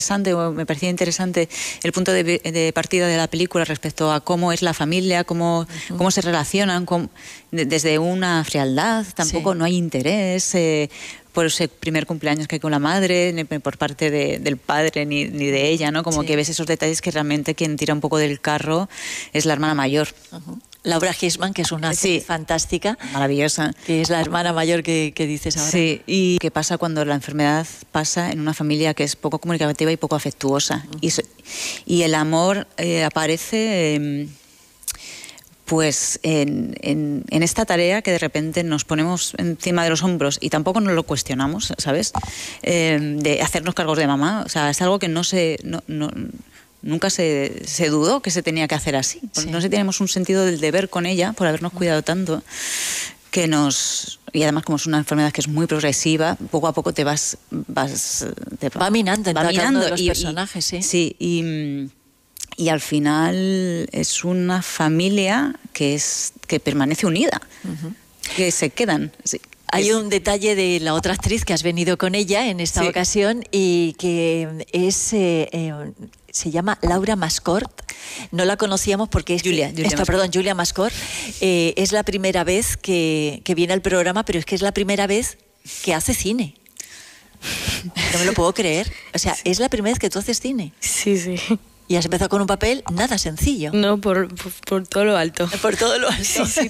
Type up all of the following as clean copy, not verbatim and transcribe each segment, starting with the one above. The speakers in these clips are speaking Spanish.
Me parecía interesante el punto de partida de la película respecto a cómo es la familia, cómo se relacionan, desde una frialdad, tampoco no hay interés por ese primer cumpleaños que hay con la madre, ni por parte del padre ni de ella, ¿no? Como que ves esos detalles que realmente quien tira un poco del carro es la hermana mayor. Laura Hirschman, que es una actriz fantástica. Maravillosa. Que es la hermana mayor que dices ahora. Sí, y qué pasa cuando la enfermedad pasa en una familia que es poco comunicativa y poco afectuosa. Y el amor aparece pues en esta tarea que de repente nos ponemos encima de los hombros y tampoco nos lo cuestionamos, ¿sabes? De hacernos cargos de mamá. O sea, es algo que nunca se dudó que se tenía que hacer así. No sé, tenemos un sentido del deber con ella por habernos cuidado tanto que y además como es una enfermedad que es muy progresiva, poco a poco va minando los personajes, sí, y al final es una familia que permanece unida, que se quedan. Sí. Hay un detalle de la otra actriz que has venido con ella en esta ocasión y que es se llama Laura Mascort. No la conocíamos porque es Julia Mascort. Es la primera vez que viene al programa, pero es que es la primera vez que hace cine. No me lo puedo creer. O sea, es la primera vez que tú haces cine. Sí, sí. Y has empezado con un papel nada sencillo. No, por todo lo alto. Por todo lo alto. Sí,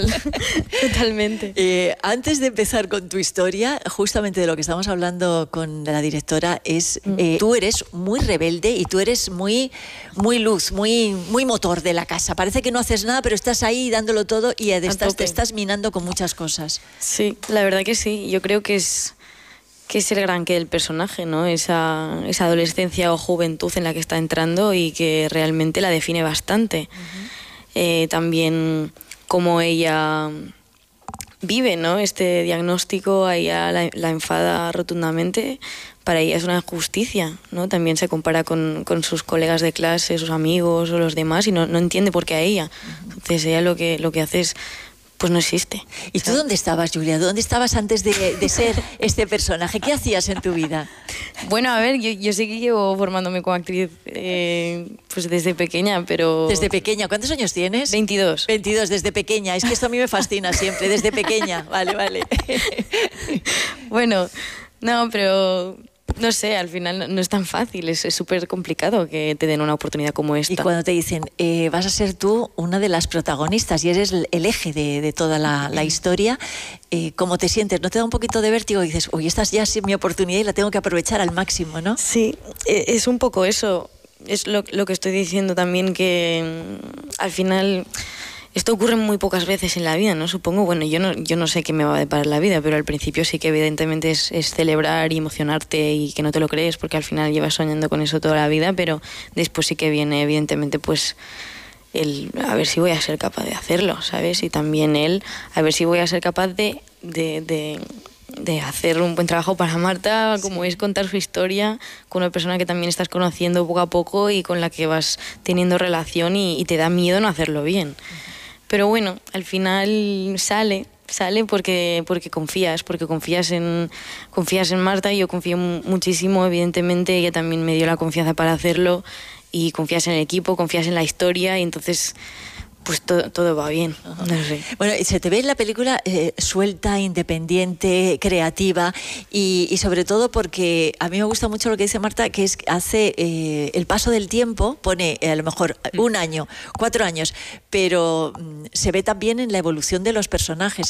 totalmente. Antes de empezar con tu historia, justamente de lo que estamos hablando con la directora, es tú eres muy rebelde y tú eres muy luz, muy motor de la casa. Parece que no haces nada, pero estás ahí dándolo todo y te estás minando con muchas cosas. Sí, la verdad que sí. Yo creo que es el gran qué del personaje, ¿no? Esa adolescencia o juventud en la que está entrando y que realmente la define bastante. También cómo ella vive, ¿no? Este diagnóstico, a ella la enfada rotundamente. Para ella es una injusticia, ¿no? También se compara con sus colegas de clase, sus amigos o los demás y no entiende por qué a ella. Entonces ella lo que hace es... pues no existe. ¿Y tú dónde estabas, Julia? ¿Dónde estabas antes de ser este personaje? ¿Qué hacías en tu vida? Bueno, a ver, yo sí que llevo formándome como actriz pues desde pequeña, pero... ¿Desde pequeña? ¿Cuántos años tienes? 22. 22, desde pequeña. Es que esto a mí me fascina siempre, desde pequeña. Vale. Bueno, no, pero... no sé, al final no es tan fácil, es súper complicado que te den una oportunidad como esta. Y cuando te dicen, vas a ser tú una de las protagonistas y eres el eje de toda la historia, ¿cómo te sientes? ¿No te da un poquito de vértigo? Y dices, esta ya es mi oportunidad y la tengo que aprovechar al máximo, ¿no? Sí, es un poco eso. Es lo que estoy diciendo también, que al final... esto ocurre muy pocas veces en la vida, ¿no? Supongo, bueno, yo no sé qué me va a deparar la vida, pero al principio sí que evidentemente es celebrar y emocionarte y que no te lo crees, porque al final llevas soñando con eso toda la vida, pero después sí que viene evidentemente pues a ver si voy a ser capaz de hacerlo, ¿sabes? Y también a ver si voy a ser capaz de hacer un buen trabajo para Marta, como es contar su historia con una persona que también estás conociendo poco a poco y con la que vas teniendo relación y te da miedo no hacerlo bien. Pero bueno, al final sale porque confías en Marta, y yo confío muchísimo, evidentemente. Ella también me dio la confianza para hacerlo, y confías en el equipo, confías en la historia, y entonces pues todo va bien. No sé. Bueno, se te ve en la película suelta, independiente, creativa y sobre todo porque a mí me gusta mucho lo que dice Marta, que es hace el paso del tiempo, pone a lo mejor 1 año, 4 años, pero se ve también en la evolución de los personajes.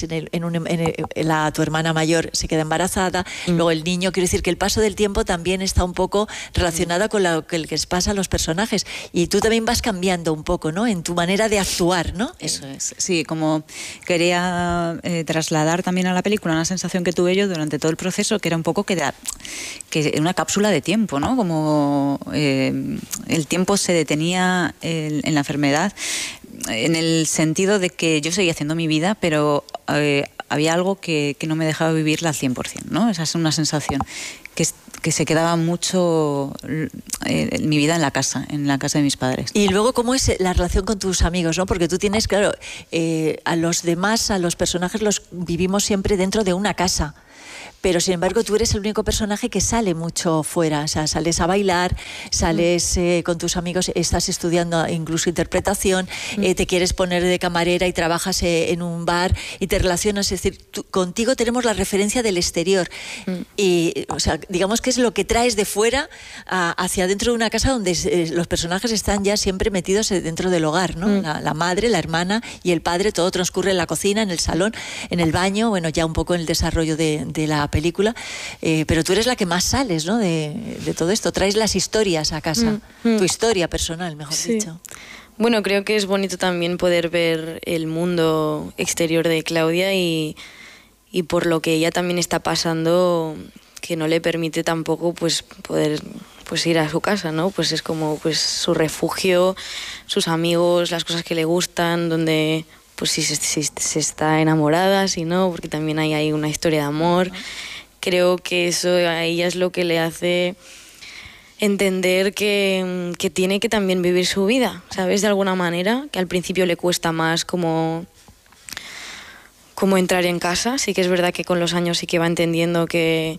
Tu hermana mayor se queda embarazada, luego el niño, quiero decir que el paso del tiempo también está un poco relacionado con lo que les pasa a los personajes, y tú también vas cambiando un poco, ¿no? En tu manera de actuar, ¿no? Eso es, sí, como quería trasladar también a la película una sensación que tuve yo durante todo el proceso, que era un poco que una cápsula de tiempo, ¿no? Como el tiempo se detenía en la enfermedad, en el sentido de que yo seguía haciendo mi vida, pero había algo que no me dejaba vivirla al 100%, ¿no? Esa es una sensación que se quedaba mucho mi vida en la casa de mis padres. Y luego, ¿cómo es la relación con tus amigos, ¿no? Porque tú tienes, claro, a los demás, a los personajes los vivimos siempre dentro de una casa. pero sin embargo tú eres el único personaje que sale mucho fuera, o sea, sales a bailar, sales con tus amigos, estás estudiando incluso interpretación, te quieres poner de camarera y trabajas en un bar y te relacionas, es decir, contigo tenemos la referencia del exterior y, o sea, digamos que es lo que traes de fuera hacia dentro de una casa donde los personajes están ya siempre metidos dentro del hogar, ¿no? La madre, la hermana y el padre, todo transcurre en la cocina, en el salón, en el baño, bueno, ya un poco en el desarrollo de la película, pero tú eres la que más sales, ¿no? de todo esto, traes las historias a casa, tu historia personal, mejor dicho. Bueno, creo que es bonito también poder ver el mundo exterior de Claudia y por lo que ella también está pasando, que no le permite tampoco pues poder pues ir a su casa, ¿no? Pues es como pues su refugio, sus amigos, las cosas que le gustan, donde pues si se está enamorada, si no, porque también hay una historia de amor. Creo que eso a ella es lo que le hace entender que tiene que también vivir su vida, ¿sabes? De alguna manera, que al principio le cuesta más como entrar en casa. Sí que es verdad que con los años sí que va entendiendo que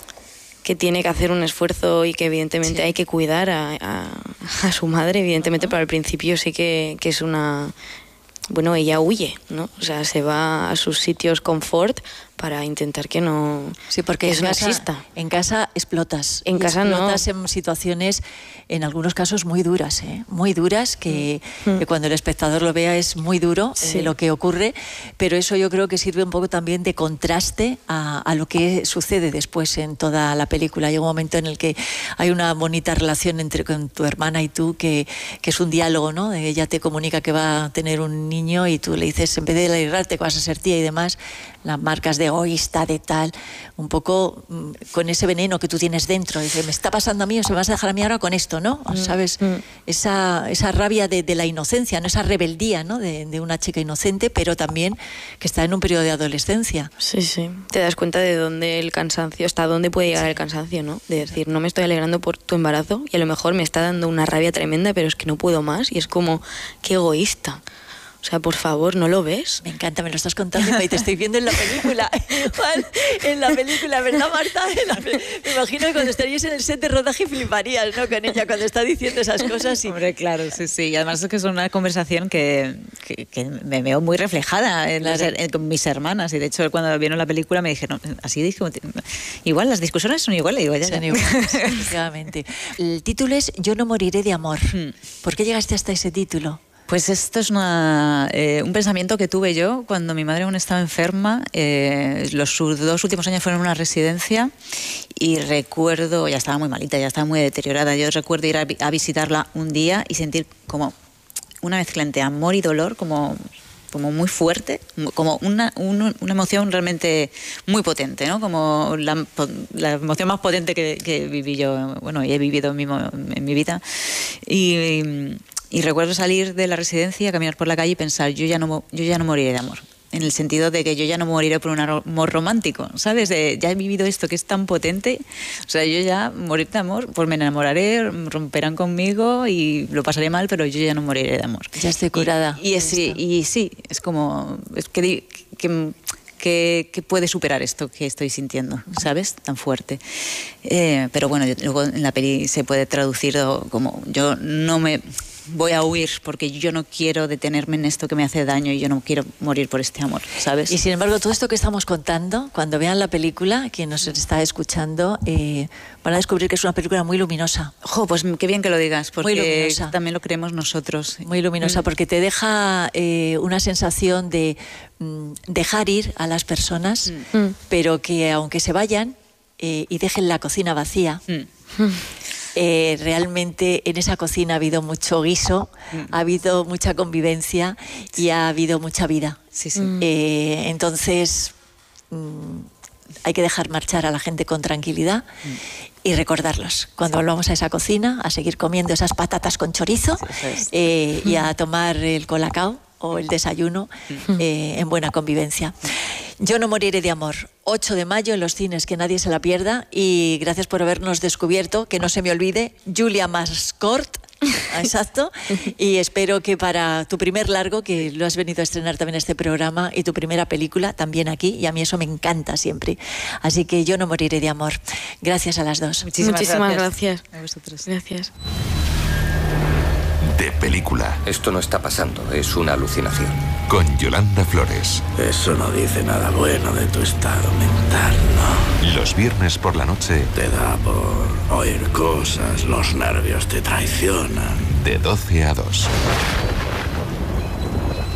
tiene que hacer un esfuerzo y que evidentemente hay que cuidar a su madre, evidentemente, pero al principio sí que es una... Bueno, ella huye, ¿no? O sea, se va a sus sitios confort para intentar que no, sí, porque eso no exista. En casa explotas. En casa explotas no. en situaciones, en algunos casos, muy duras, ¿eh? Muy duras, que cuando el espectador lo vea es muy duro lo que ocurre, pero eso yo creo que sirve un poco también de contraste a lo que sucede después en toda la película. Llega un momento en el que hay una bonita relación con tu hermana y tú, que es un diálogo, ¿no? Ella te comunica que va a tener un niño y tú le dices, en vez de alegrarte que vas a ser tía y demás, las marcas de egoísta, de tal, un poco con ese veneno que tú tienes dentro. Dice, me está pasando a mí, o se me vas a dejar a mí ahora con esto, ¿no? ¿Sabes? Esa rabia de la inocencia, ¿no? Esa rebeldía, ¿no? De una chica inocente, pero también que está en un periodo de adolescencia. Sí, sí. Te das cuenta de dónde el cansancio, hasta dónde puede llegar el cansancio, ¿no? De decir, no me estoy alegrando por tu embarazo y a lo mejor me está dando una rabia tremenda, pero es que no puedo más y es como, qué egoísta. O sea, por favor, ¿no lo ves? Me encanta, me lo estás contando y te estoy viendo en la película. Igual, en la película, ¿verdad, Marta? Me imagino que cuando estarías en el set de rodaje fliparías, ¿no? Con ella, cuando está diciendo esas cosas. Y... Hombre, claro, sí, sí. Y además es que es una conversación que me veo muy reflejada con mis hermanas. Y de hecho, cuando vieron la película me dijeron, así dije, igual, las discusiones son iguales. Digo, ya. Son iguales, efectivamente. El título es Yo no moriré de amor. ¿Por qué llegaste hasta ese título? Pues esto es un pensamiento que tuve yo cuando mi madre aún estaba enferma. Los 2 últimos años fueron en una residencia y recuerdo, ya estaba muy malita, ya estaba muy deteriorada. Yo recuerdo ir a visitarla un día y sentir como una mezcla entre amor y dolor, como muy fuerte, como una emoción realmente muy potente, ¿no? Como la emoción más potente que viví yo, bueno, y he vivido en mi vida. Y recuerdo salir de la residencia, caminar por la calle y pensar, yo ya no moriré de amor. En el sentido de que yo ya no moriré por un amor romántico, ¿sabes? Ya he vivido esto que es tan potente. O sea, yo ya morir de amor, pues me enamoraré, romperán conmigo y lo pasaré mal, pero yo ya no moriré de amor. Ya estoy curada. Y sí, es como... Es que puede superar esto que estoy sintiendo, ¿sabes? Tan fuerte. Pero bueno, luego en la peli se puede traducir como yo no me voy a huir porque yo no quiero detenerme en esto que me hace daño y yo no quiero morir por este amor, ¿sabes? Y sin embargo, todo esto que estamos contando, cuando vean la película, quien nos está escuchando, van a descubrir que es una película muy luminosa. Jo, pues qué bien que lo digas, porque muy luminosa. También lo creemos nosotros. Muy luminosa, porque te deja una sensación de dejar ir a las personas, pero que aunque se vayan y dejen la cocina vacía, realmente en esa cocina ha habido mucho guiso, ha habido mucha convivencia y ha habido mucha vida. Sí, sí. Entonces hay que dejar marchar a la gente con tranquilidad y recordarlos. Cuando volvamos a esa cocina, a seguir comiendo esas patatas con chorizo y a tomar el colacao o el desayuno en buena convivencia. Yo no moriré de amor. 8 de mayo en los cines, que nadie se la pierda. Y gracias por habernos descubierto, que no se me olvide, Julia Mascort, Exacto. Y espero que para tu primer largo, que lo has venido a estrenar también en este programa, y tu primera película también aquí, y a mí eso me encanta siempre. Así que yo no moriré de amor. Gracias a las dos. Muchísimas gracias. A vosotros. Gracias. De película. Esto no está pasando, es una alucinación. Con Yolanda Flores. Eso no dice nada bueno de tu estado mental, ¿no? Los viernes por la noche. Te da por oír cosas, los nervios te traicionan. De 12 a 2.